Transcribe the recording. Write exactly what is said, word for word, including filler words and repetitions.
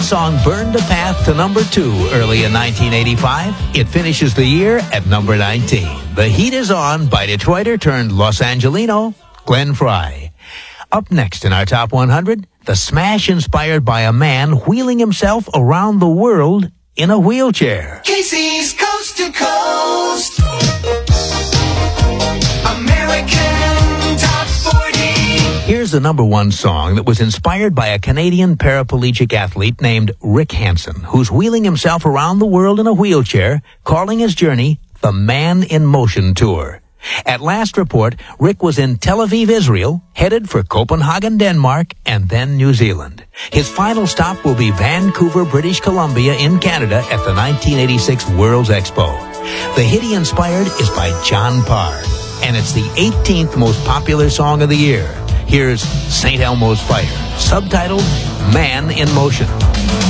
song burned a path to number two early in nineteen eighty-five. It finishes the year at number nineteen. The Heat Is On by Detroiter turned Los Angelino, Glenn Frey. Up next in our Top one hundred, the smash inspired by a man wheeling himself around the world in a wheelchair. Casey's Coast to Coast. American Top forty. Here's the number one song that was inspired by a Canadian paraplegic athlete named Rick Hansen, who's wheeling himself around the world in a wheelchair, calling his journey the Man in Motion Tour. At last report, Rick was in Tel Aviv, Israel, headed for Copenhagen, Denmark, and then New Zealand. His final stop will be Vancouver, British Columbia in Canada at the nineteen eighty-six World's Expo. The hit he inspired is by John Parr, and it's the eighteenth most popular song of the year. Here's Saint Elmo's Fire, subtitled Man in Motion.